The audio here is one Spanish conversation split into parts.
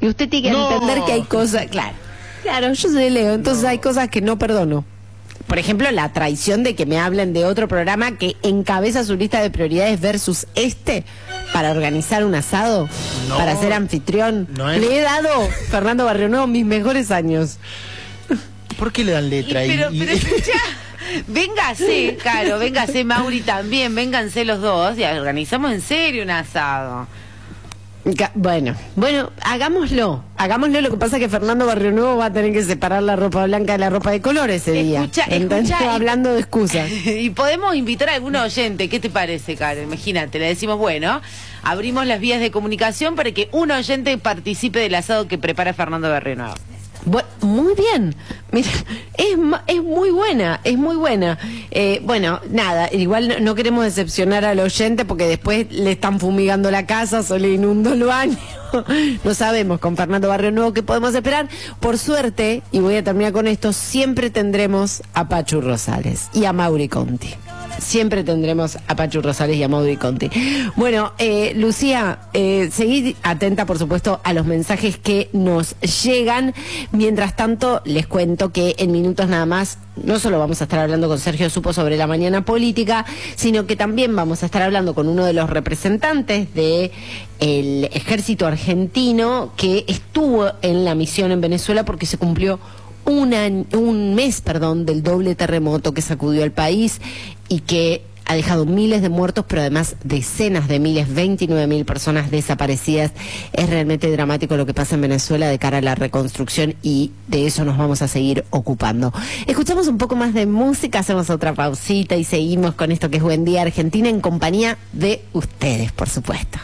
Y usted tiene que entender que hay cosas, claro, yo soy Leo, entonces hay cosas que no perdono. Por ejemplo, la traición de que me hablen de otro programa que encabeza su lista de prioridades versus para organizar un asado, para ser anfitrión. Le he dado, Fernando Barrionuevo, mis mejores años. ¿Por qué le dan letra ahí? Pero escuchá, véngase, Caro, véngase Mauri también, vénganse los dos y organizamos en serio un asado. Bueno, hagámoslo. Lo que pasa es que Fernando Barrionuevo va a tener que separar la ropa blanca de la ropa de color ese día. Escucha, hablando de excusas. Y podemos invitar a algún oyente. ¿Qué te parece, Caro? Imagínate, le decimos, bueno, abrimos las vías de comunicación para que un oyente participe del asado que prepara Fernando Barrionuevo. Muy bien, mira, es muy buena, bueno, nada, igual no queremos decepcionar al oyente porque después le están fumigando la casa, se le inundó el baño. No sabemos con Fernando Barrionuevo qué podemos esperar. Por suerte, y voy a terminar con esto, siempre tendremos a Pachu Rosales y a Mauri Conti. Siempre tendremos a Pachu Rosales y a Mauri Conti. Bueno, Lucía, seguid atenta, por supuesto, a los mensajes que nos llegan. Mientras tanto, les cuento que en minutos nada más, no solo vamos a estar hablando con Sergio Supo sobre la mañana política, sino que también vamos a estar hablando con uno de los representantes del ejército argentino que estuvo en la misión en Venezuela porque se cumplió un mes del doble terremoto que sacudió al país y que ha dejado miles de muertos, pero además decenas de miles, 29.000 personas desaparecidas. Es realmente dramático lo que pasa en Venezuela de cara a la reconstrucción y de eso nos vamos a seguir ocupando. Escuchamos un poco más de música, hacemos otra pausita y seguimos con esto que es Buen Día Argentina en compañía de ustedes, por supuesto.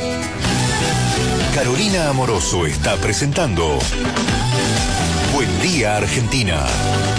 Carolina Amoroso está presentando Buen Día Argentina.